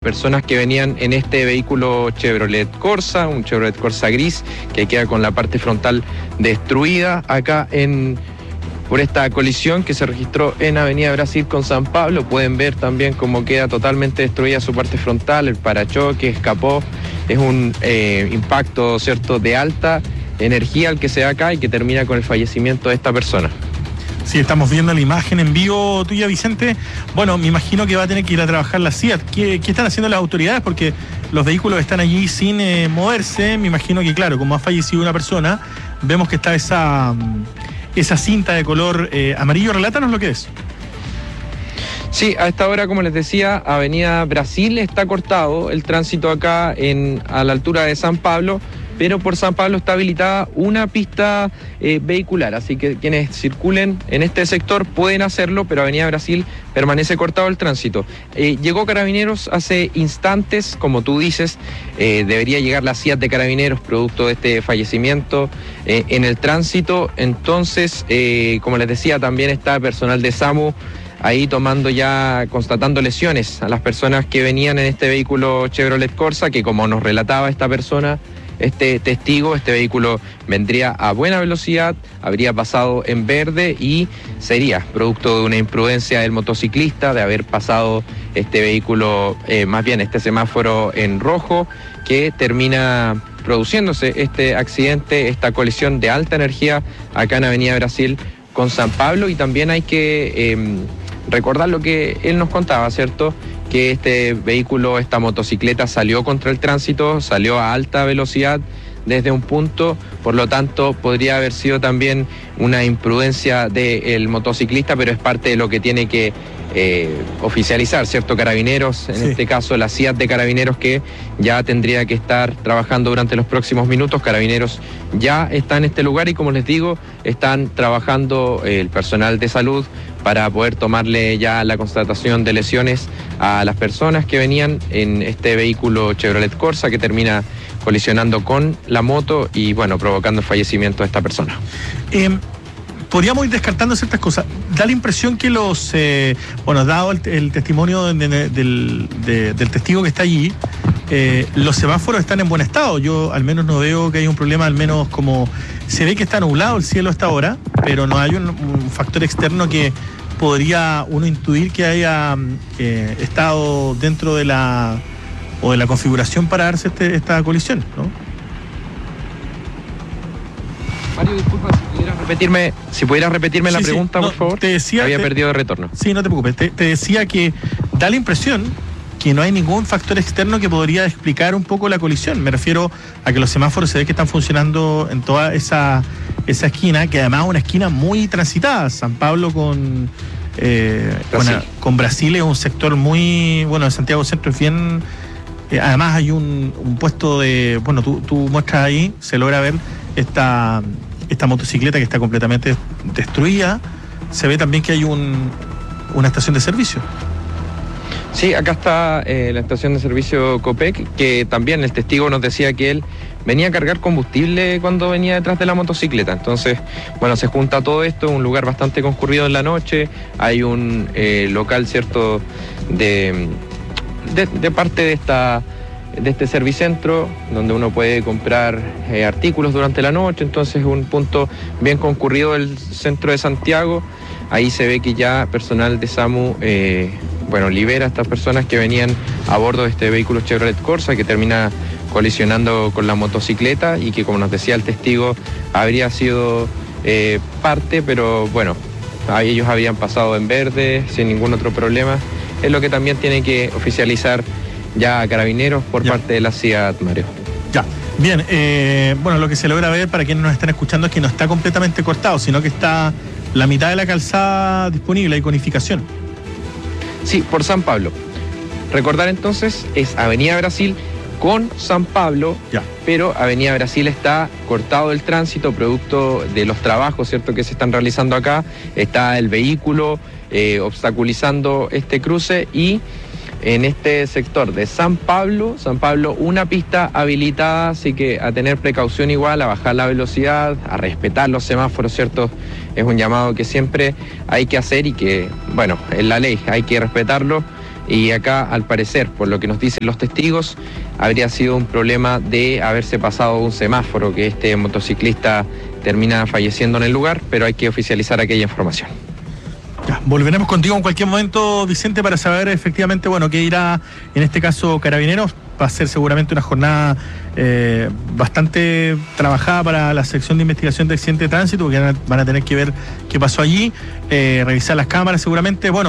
personas que venían en este vehículo Chevrolet Corsa, un Chevrolet Corsa gris, que queda con la parte frontal destruida acá por esta colisión que se registró en Avenida Brasil con San Pablo. Pueden ver también cómo queda totalmente destruida su parte frontal, el parachoque escapó. Es un impacto, ¿cierto?, de alta energía el que se da acá y que termina con el fallecimiento de esta persona. Sí, estamos viendo la imagen en vivo tuya, Vicente. Bueno, me imagino que va a tener que ir a trabajar la CIAT. ¿Qué están haciendo las autoridades? Porque los vehículos están allí sin moverse. Me imagino que, claro, como ha fallecido una persona, vemos que está esa cinta de color amarillo. Relátanos lo que es. Sí, a esta hora, como les decía, Avenida Brasil está cortado el tránsito acá a la altura de San Pablo, pero por San Pablo está habilitada una pista vehicular, así que quienes circulen en este sector pueden hacerlo, pero Avenida Brasil permanece cortado el tránsito. Llegó Carabineros hace instantes, como tú dices, debería llegar la CIAT de Carabineros producto de este fallecimiento en el tránsito. Entonces, como les decía, también está personal de SAMU ahí constatando lesiones a las personas que venían en este vehículo Chevrolet Corsa, que como nos relataba esta persona, este testigo, este vehículo vendría a buena velocidad, habría pasado en verde y sería producto de una imprudencia del motociclista de haber pasado este vehículo, más bien este semáforo en rojo, que termina produciéndose este accidente, esta colisión de alta energía acá en Avenida Brasil con San Pablo. Y también hay que recordar lo que él nos contaba, ¿cierto?, que este vehículo, esta motocicleta salió contra el tránsito, salió a alta velocidad desde un punto, por lo tanto podría haber sido también una imprudencia del motociclista, pero es parte de lo que tiene que oficializar, ¿cierto?, Carabineros, en este caso la CIAT de Carabineros, que ya tendría que estar trabajando durante los próximos minutos. Carabineros ya está en este lugar y, como les digo, están trabajando el personal de salud para poder tomarle ya la constatación de lesiones a las personas que venían en este vehículo Chevrolet Corsa, que termina colisionando con la moto y, bueno, provocando el fallecimiento de esta persona. Podríamos ir descartando ciertas cosas. Da la impresión que dado el testimonio del testigo que está allí, los semáforos están en buen estado. Yo al menos no veo que haya un problema, al menos como se ve que está nublado el cielo hasta ahora, pero no hay un factor externo que podría uno intuir que haya estado dentro de la configuración para darse esta colisión, ¿no? Mario, disculpa, si pudieras repetirme la pregunta, por favor. Te decía, había perdido de retorno. Sí, no te preocupes. Te decía que da la impresión que no hay ningún factor externo que podría explicar un poco la colisión. Me refiero a que los semáforos se ve que están funcionando en toda esa esquina, que además es una esquina muy transitada. San Pablo con Brasil es un sector muy, bueno, en Santiago Centro es bien. Además hay un puesto de, bueno, tú muestras ahí, se logra ver esta motocicleta que está completamente destruida. Se ve también que hay una estación de servicio. Sí, acá está la estación de servicio Copec, que también el testigo nos decía que él venía a cargar combustible cuando venía detrás de la motocicleta. Entonces, bueno, se junta todo esto, un lugar bastante concurrido en la noche, hay un local, ¿cierto?, de parte de este servicentro, donde uno puede comprar artículos durante la noche. Entonces es un punto bien concurrido del centro de Santiago. Ahí se ve que ya personal de SAMU libera a estas personas que venían a bordo de este vehículo Chevrolet Corsa, que termina colisionando con la motocicleta y que, como nos decía el testigo, habría sido parte, pero bueno, ellos habían pasado en verde sin ningún otro problema. Es lo que también tiene que oficializar ya Carabineros por parte de la CIAT, Mario. Ya, bien, lo que se logra ver para quienes nos están escuchando es que no está completamente cortado, sino que está la mitad de la calzada disponible, hay conificación. Sí, por San Pablo. Recordar entonces, es Avenida Brasil con San Pablo, pero Avenida Brasil está cortado el tránsito producto de los trabajos, ¿cierto?, que se están realizando acá. Está el vehículo obstaculizando este cruce, y en este sector de San Pablo, una pista habilitada, así que a tener precaución igual, a bajar la velocidad, a respetar los semáforos, ¿cierto? Es un llamado que siempre hay que hacer y que, bueno, es la ley, hay que respetarlo. Y acá, al parecer, por lo que nos dicen los testigos, habría sido un problema de haberse pasado un semáforo, que este motociclista termina falleciendo en el lugar, pero hay que oficializar aquella información. Ya, volveremos contigo en cualquier momento, Vicente, para saber efectivamente, bueno, qué irá en este caso Carabineros. Va a ser seguramente una jornada bastante trabajada para la sección de investigación de accidente de tránsito, porque van a tener que ver qué pasó allí, revisar las cámaras seguramente. Bueno,